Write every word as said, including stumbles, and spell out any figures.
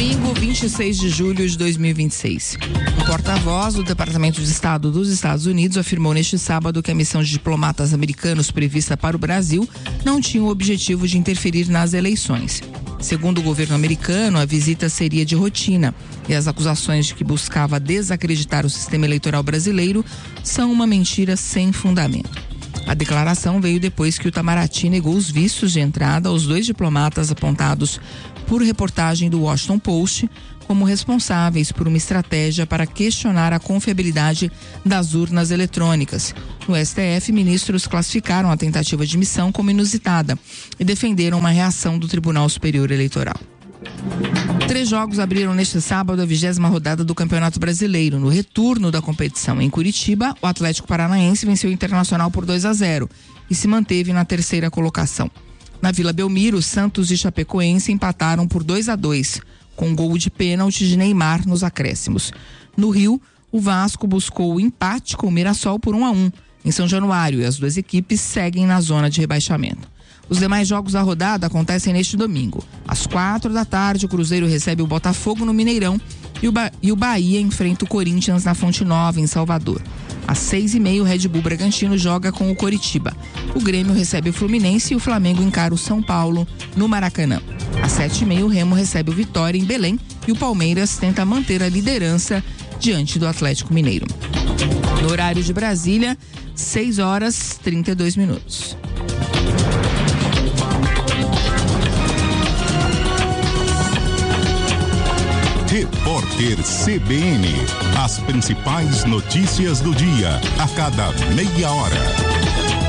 Domingo, vinte e seis de julho de dois mil e vinte e seis. Um porta-voz do Departamento de Estado dos Estados Unidos afirmou neste sábado que a missão de diplomatas americanos prevista para o Brasil não tinha o objetivo de interferir nas eleições. Segundo o governo americano, a visita seria de rotina e as acusações de que buscava desacreditar o sistema eleitoral brasileiro são uma mentira sem fundamento. A declaração veio depois que o Itamaraty negou os vistos de entrada aos dois diplomatas apontados por reportagem do Washington Post como responsáveis por uma estratégia para questionar a confiabilidade das urnas eletrônicas. No S T F, ministros classificaram a tentativa de missão como inusitada e defenderam uma reação do Tribunal Superior Eleitoral. Três jogos abriram neste sábado a vigésima rodada do Campeonato Brasileiro. No retorno da competição em Curitiba, o Atlético Paranaense venceu o Internacional por dois a zero e se manteve na terceira colocação. Na Vila Belmiro, Santos e Chapecoense empataram por dois a dois, com gol de pênalti de Neymar nos acréscimos. No Rio, o Vasco buscou o empate com o Mirassol por um a um em São Januário e as duas equipes seguem na zona de rebaixamento. Os demais jogos da rodada acontecem neste domingo. Às quatro da tarde, o Cruzeiro recebe o Botafogo no Mineirão e o, ba- e o Bahia enfrenta o Corinthians na Fonte Nova, em Salvador. Às seis e meia, o Red Bull Bragantino joga com o Coritiba. O Grêmio recebe o Fluminense e o Flamengo encara o São Paulo no Maracanã. Às sete e meia, o Remo recebe o Vitória em Belém e o Palmeiras tenta manter a liderança diante do Atlético Mineiro. No horário de Brasília, seis horas e trinta e dois minutos. Repórter C B N. As principais notícias do dia, a cada meia hora.